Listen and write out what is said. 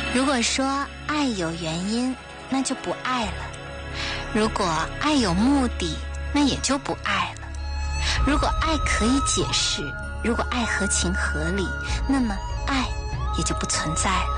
如果说爱有原因，那就不爱了；如果爱有目的，那也就不爱了；如果爱可以解释，如果爱合情合理，那么爱也就不存在了。